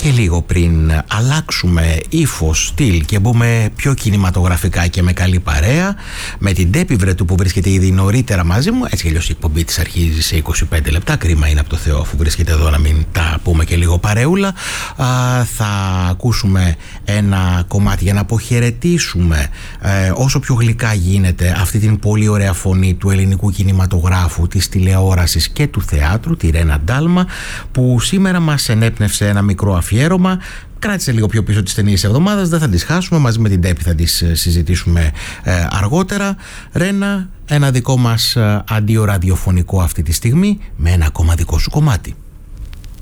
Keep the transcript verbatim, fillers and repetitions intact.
Και λίγο πριν αλλάξουμε ύφος, στυλ και μπούμε πιο κινηματογραφικά και με καλή παρέα, με την Ντέπη Βρετού που βρίσκεται ήδη νωρίτερα μαζί μου, έτσι κι αλλιώς η εκπομπή της αρχίζει σε είκοσι πέντε λεπτά. Κρίμα είναι από το Θεό αφού βρίσκεται εδώ να μην τα πούμε και λίγο παρεούλα. Α, θα ακούσουμε ένα κομμάτι για να αποχαιρετήσουμε ε, όσο πιο γλυκά γίνεται αυτή την πολύ ωραία φωνή του ελληνικού κινηματογράφου, της τηλεόρασης και του θεάτρου, τη Ρένα Ντάλμα, που σήμερα μας ενέπνευσε ένα μικρό αφιέρωμα. Κράτησε λίγο πιο πίσω τις ταινίες εβδομάδας, δεν θα τις χάσουμε, μαζί με την Ντέπη θα τις συζητήσουμε ε, αργότερα. Ρένα, ένα δικό μας ε, αντίο ραδιοφωνικό αυτή τη στιγμή με ένα ακόμα δικό σου κομμάτι.